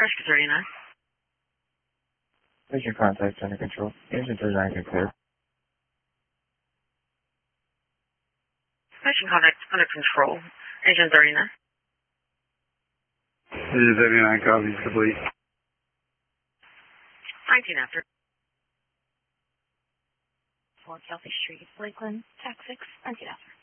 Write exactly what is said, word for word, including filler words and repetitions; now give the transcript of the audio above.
Rescue thirty-nine. Mission contact under control. Engine thirty-nine can clear. Mission contact under control. Engine thirty-nine. Engine thirty-nine copies complete. nineteen after. four Kelsey Street, Lakeland, Tax six, nineteen after.